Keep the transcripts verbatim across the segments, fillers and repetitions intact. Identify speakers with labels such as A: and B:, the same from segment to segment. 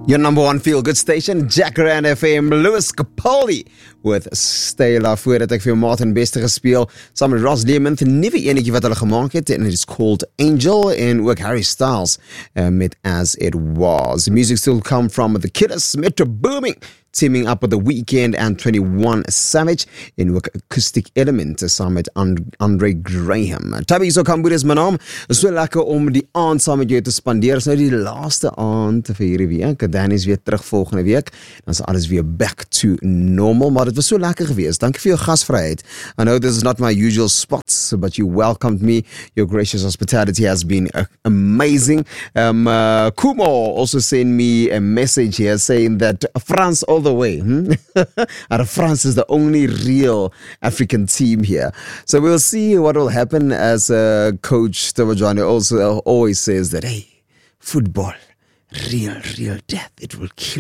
A: Your number one feel-good station, Jacaranda F M, Louis Capaldi with Stay Love. Voordat ek vir jou Martin Bester gespeel, saam met Ross Lemon, 'n nuwe enetjie wat hulle gemaak het, and it is called Angel, en ook Harry Styles uh, met As It Was. The music still come from The Killers, Metro Booming, teaming up with The Weeknd and twenty-one Savage, en ook Acoustic Element saam met And- Andre Graham. Tabby so Kamboed is my naam. Is so lekker om die aand saam met jou te spandeer. Is nou die laaste aand vir hierdie week. Dan is weer terug volgende week. Dan is alles weer back to normal. Maar dit was so lekker geweest. Dankie vir jou gasvryheid. I know this is not my usual spots, but you welcomed me. Your gracious hospitality has been uh, amazing. Um, uh, Kumo also sent me a message here saying that France all the way. Hmm? And France is the only real African team here. So we'll see what will happen, as uh, Coach Tavajani also always says that, hey, football, real, real death, it will kill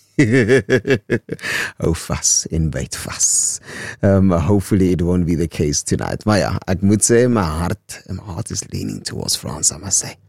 A: you. Oh, vas, invite vas. Um, hopefully it won't be the case tonight. Maar ja, ek moet sê, my heart, my heart is leaning towards France, I must say.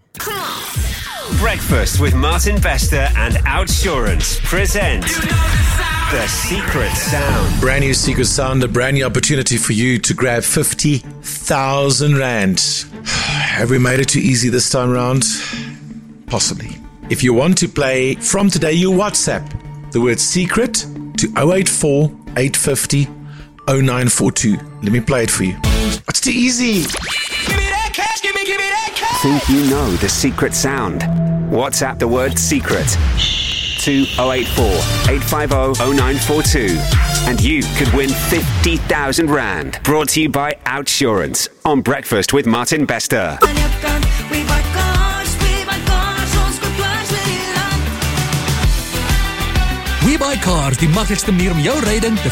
B: Breakfast with Martin Bester and Outsurance present The Secret Sound.
C: Brand new Secret Sound, a brand new opportunity for you to grab fifty thousand rand. Have we made it too easy this time around? Possibly. If you want to play from today, you WhatsApp the word secret to oh eight four, eight five oh, oh nine four two. Let me play it for you. It's too easy.
B: Give me that cash, give me, give me that cash.
D: Think you know the secret sound? WhatsApp the word secret to oh eight four, eight five oh, oh nine four two and you could win fifty thousand rand. Brought to you by Outsurance on Breakfast with Martin Bester.
E: WeBuyCars, die maklikste manier om jou ryding te